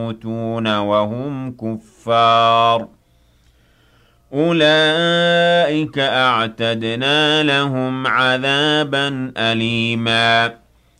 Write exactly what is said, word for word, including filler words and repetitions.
يموتون وهم كفار أولئك أعتدنا لهم عذابا أليما